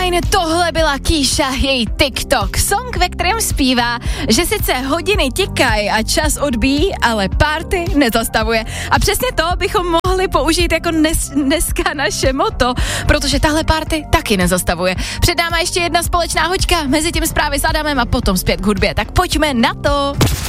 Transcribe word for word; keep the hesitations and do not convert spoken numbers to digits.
fajn, tohle byla Kíša, její TikTok, song, ve kterém zpívá, že sice hodiny tikají a čas odbíjí, ale party nezastavuje. A přesně to bychom mohli použít jako dnes, dneska naše motto, protože tahle party taky nezastavuje. Před náma ještě jedna společná hoďka, mezi tím zprávy s Adamem a potom zpět k hudbě, tak pojďme na to.